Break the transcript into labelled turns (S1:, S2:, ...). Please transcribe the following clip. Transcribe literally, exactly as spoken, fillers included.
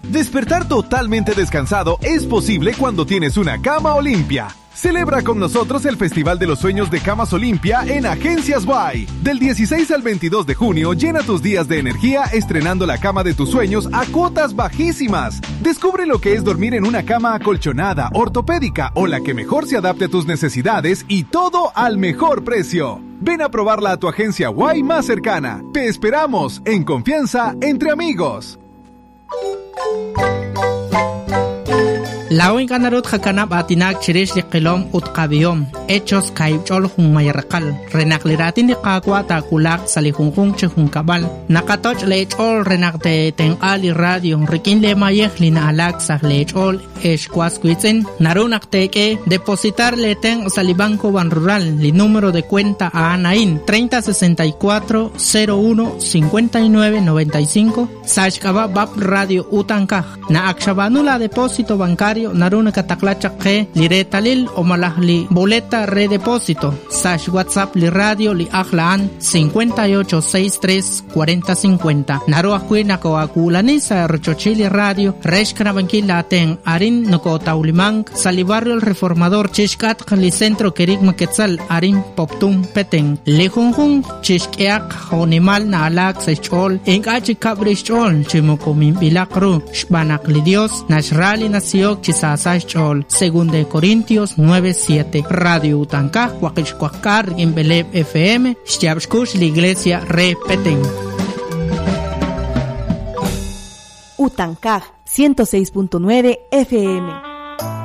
S1: Despertar totalmente descansado es posible cuando tienes una cama Olimpia. Celebra con nosotros el Festival de los Sueños de Camas Olimpia en Agencias Guay. Del dieciséis al veintidós de junio, llena tus días de energía estrenando la cama de tus sueños a cuotas bajísimas. Descubre lo que es dormir en una cama acolchonada, ortopédica o la que mejor se adapte a tus necesidades y todo al mejor precio. Ven a probarla a tu agencia Guay más cercana. Te esperamos en confianza entre amigos.
S2: Lawin kanarut hakanap atinak chirish di qilom utqabiyom hechos kaychol jun mayarqal renakliratin di qaqwa takulak salihunjun chehun kabal nakatoch lechol renakte tenqali radio rikin le mayej lina alak sah lechol eshkwaskuitzen narunakteke depositar le ten salibanco ban rural li número de cuenta a Anaín treinta sesenta y cuatro cero uno cincuenta y nueve noventa y cinco sashkaba bab radio utankaj na akshabanula depósito bancario naruna kataklachak ke liretalil o malahli boleta redepósito sash WhatsApp li radio li aklaan cincuenta y ocho sesenta y tres cuarenta cincuenta naru akui nakoakulani sa rochochili radio reshkana bankila ten arin noko taulimang sali barrio el reformador chishkat li centro kerik maketzal arin poptum peteng lejunjun chishkiak honimal na alak sechol enkachi kabrishol chimokomin bilakru shbanak li dios nashrali nasiok chisasay chol según de Corintios nueve siete radio Utankaj Huaquixcuacar en Beleb F M Xyabshkush la iglesia repeten
S3: Utankaj ciento seis punto nueve F M.